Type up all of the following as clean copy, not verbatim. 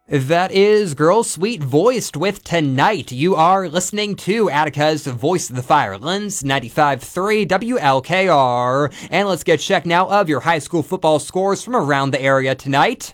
That is Girl Sweet voiced with Tonight. You are listening to Attica's Voice of the Firelands, 95.3 WLKR. And let's get a check now of your high school football scores from around the area tonight.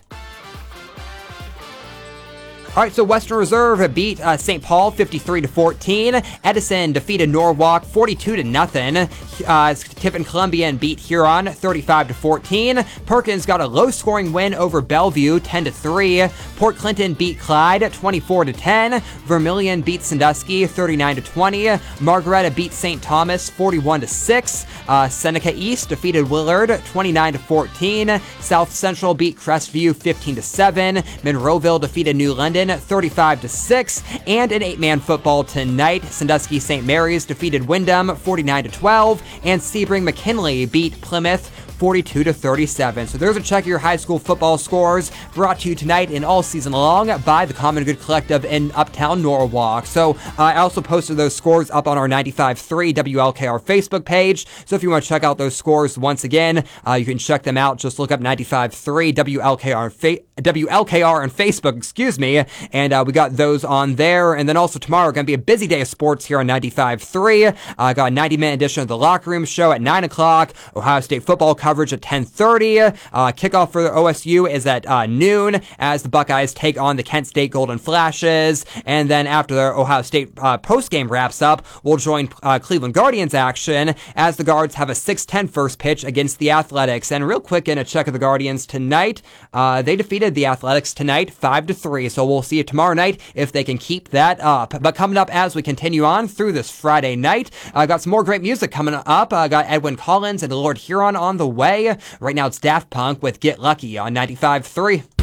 All right, so Western Reserve beat St. Paul 53-14. Edison defeated Norwalk 42-0. Tiffin Columbian beat Huron 35-14. Perkins got a low-scoring win over Bellevue 10-3. Port Clinton beat Clyde 24-10. Vermilion beat Sandusky 39-20. Margaretta beat St. Thomas 41-6. Seneca East defeated Willard 29-14. South Central beat Crestview 15-7. Monroeville defeated New London 35-6, and an 8-man football tonight. Sandusky St. Mary's defeated Wyndham 49-12, and Sebring McKinley beat Plymouth 42-37. So there's a check of your high school football scores brought to you tonight and all season long by the Common Good Collective in Uptown Norwalk. So I also posted those scores up on our 95.3 WLKR Facebook page. So if you want to check out those scores once again, you can check them out. Just look up 95.3 WLKR on Facebook, and we got those on there. And then also tomorrow, going to be a busy day of sports here on 95.3. Got a 90-minute edition of the Locker Room Show at 9 o'clock. Ohio State football coverage at 10:30. Kickoff for the OSU is at noon as the Buckeyes take on the Kent State Golden Flashes. And then after the Ohio State postgame wraps up, we'll join Cleveland Guardians action as the Guards have a 6:10 first pitch against the Athletics. And real quick, in a check of the Guardians tonight, they defeated the Athletics tonight 5-3. So we'll see you tomorrow night if they can keep that up. But coming up as we continue on through this Friday night, got some more great music coming up. Got Edwin Collins and Lord Huron on the way. Right now it's Daft Punk with Get Lucky on 95.3.